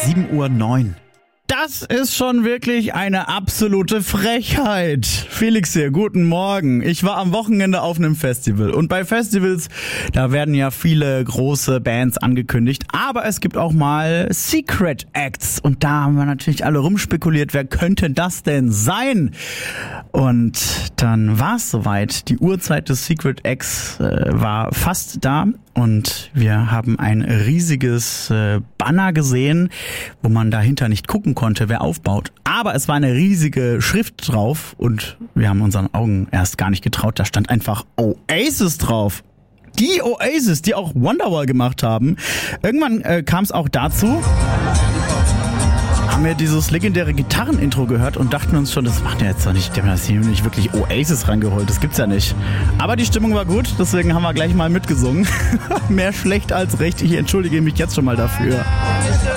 7:09 Uhr. Das ist schon wirklich eine absolute Frechheit. Felix hier, guten Morgen. Ich war am Wochenende auf einem Festival und bei Festivals, da werden ja viele große Bands angekündigt, aber es gibt auch mal Secret Acts und da haben wir natürlich alle rumspekuliert, wer könnte das denn sein? Und dann war es soweit. Die Uhrzeit des Secret Acts war fast da und wir haben ein riesiges Banner gesehen, wo man dahinter nicht gucken konnte, wer aufbaut. Aber es war eine riesige Schrift drauf und wir haben unseren Augen erst gar nicht getraut. Da stand einfach Oasis drauf. Die Oasis, die auch Wonderwall gemacht haben. Irgendwann kam es auch dazu. Haben wir dieses legendäre Gitarrenintro gehört und dachten uns schon, das macht ja jetzt doch nicht, der hat hier nicht wirklich Oasis rangeholt, das gibt's ja nicht. Aber die Stimmung war gut, deswegen haben wir gleich mal mitgesungen. Mehr schlecht als recht, ich entschuldige mich jetzt schon mal dafür.